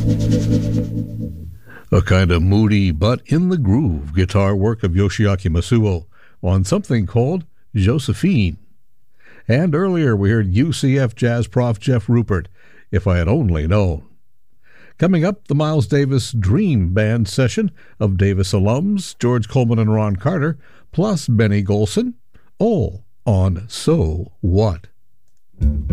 A kind of moody but in the groove guitar work of Yoshiaki Masuo on something called Josephine. And earlier we heard UCF jazz prof Jeff Rupert, If I Had Only Known. Coming up, the Miles Davis Dream Band session of Davis alums George Coleman and Ron Carter, plus Benny Golson, all on So What?